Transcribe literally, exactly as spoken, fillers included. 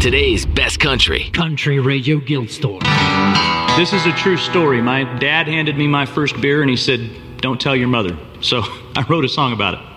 Today's best country. Country Radio Guild Store. This is a true story. My dad handed me my first beer and he said, "Don't tell your mother." So I wrote a song about it.